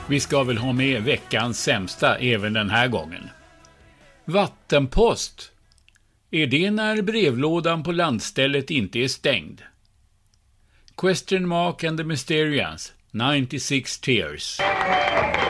Vi ska väl ha med veckans sämsta även den här gången. Vattenpost. Är det när brevlådan på landstället inte är stängd? Question Mark and the Mysterians, 96 Tears.